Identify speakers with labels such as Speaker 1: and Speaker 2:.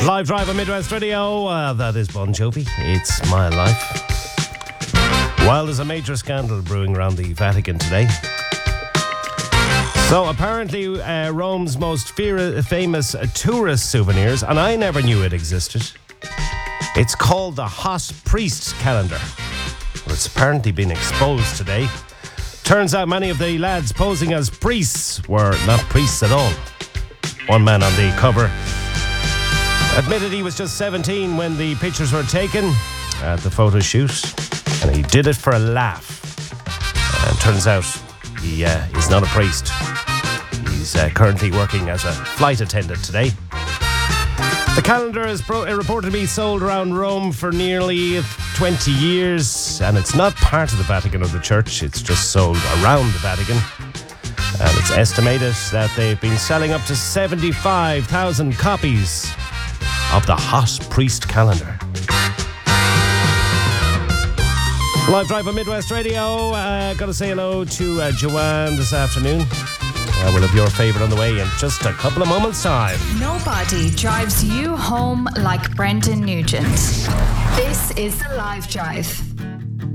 Speaker 1: Live drive on Midwest Radio. That is Bon Jovi. It's my life. Well, there's a major scandal brewing around the Vatican today. So apparently Rome's most famous tourist souvenirs, and I never knew it existed. It's called the Hot Priest calendar. Well, it's apparently been exposed today. Turns out many of the lads posing as priests were not priests at all. One man on the cover admitted he was just 17 when the pictures were taken at the photo shoot, and he did it for a laugh. And turns out he is not a priest. He's currently working as a flight attendant today. The calendar is reported to be sold around Rome for nearly 20 years, and it's not part of the Vatican or the Church. It's just sold around the Vatican. And it's estimated that they've been selling up to 75,000 copies of the Hot Priest calendar. Live drive on Midwest Radio. Got to say hello to Joanne this afternoon. We'll have your favourite on the way in just a couple of moments' time.
Speaker 2: Nobody drives you home like Brendan Nugent. This is the Live Drive.